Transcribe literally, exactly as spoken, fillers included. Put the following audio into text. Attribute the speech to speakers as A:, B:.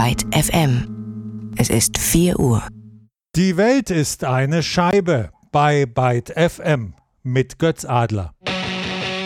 A: Byte F M. Es ist vier Uhr.
B: Die Welt ist eine Scheibe bei Byte F M mit Götz Adler.